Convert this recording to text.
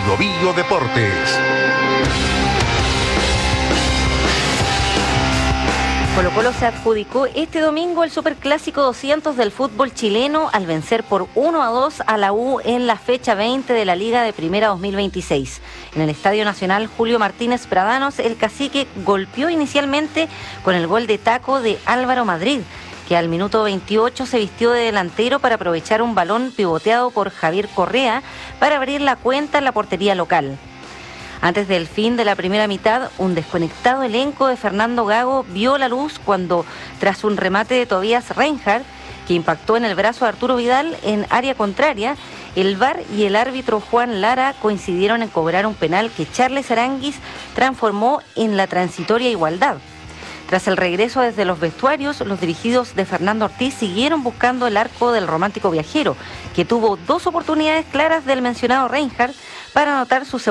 Bio Deportes. Colo-Colo se adjudicó este domingo el Superclásico 200 del fútbol chileno al vencer por 1-2 a la U en la fecha 20 de la Liga de Primera 2026. En el Estadio Nacional Julio Martínez Pradanos, el cacique golpeó inicialmente con el gol de taco de Álvaro Madrid, que al minuto 28 se vistió de delantero para aprovechar un balón pivoteado por Javier Correa para abrir la cuenta en la portería local. Antes del fin de la primera mitad, un desconectado elenco de Fernando Gago vio la luz cuando, tras un remate de Tobias Reinhardt, que impactó en el brazo de Arturo Vidal en área contraria, el VAR y el árbitro Juan Lara coincidieron en cobrar un penal que Charles Aránguiz transformó en la transitoria igualdad. Tras el regreso desde los vestuarios, los dirigidos de Fernando Ortiz siguieron buscando el arco del romántico viajero, que tuvo 2 oportunidades claras del mencionado Reinhardt para anotar su